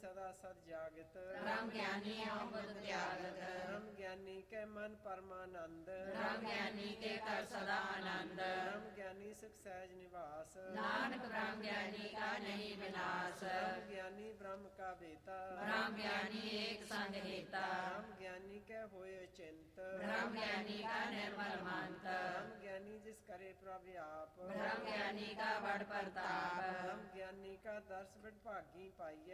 सदा सद जागत ब्रह्म ज्ञानी अवबुध त्यागत ब्रह्म ज्ञानी के मन परमानंद ब्रह्म ज्ञानी के कर सदा आनंद ब्रह्म ज्ञानी सुख सहज निवास नानक ब्रह्म ज्ञानी का नहीं विनाश ब्रह्म ज्ञानी ब्रह्म का बेता ब्रह्म ज्ञानी एक संग हेता ब्रह्म ज्ञानी के होए चिंत ब्रह्म ज्ञानी का निर्मल मंत ब्रह्म ज्ञानी जिस करे प्रभु आप ब्रह्म ज्ञानी का बड़ प्रताप ब्रह्म ज्ञानी का दर्श बड़ भागी पाइए